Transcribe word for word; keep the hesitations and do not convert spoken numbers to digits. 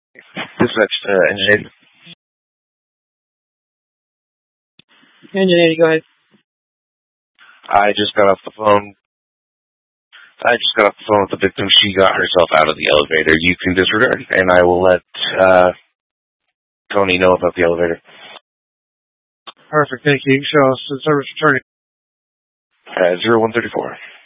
Dispatch to uh, Engine eighty. Engine eighty, go ahead. I just got off the phone. I just got off the phone with the victim. She got herself out of the elevator. You can disregard, and I will let uh, Tony know about the elevator. Perfect, thank you. Show us the service returning. Uh, zero one thirty-four.